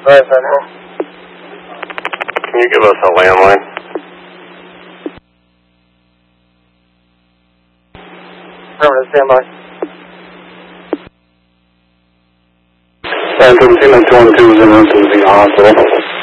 Can you give us a landline? Affirmative, standby. Phantom, C912 is in route to the hospital.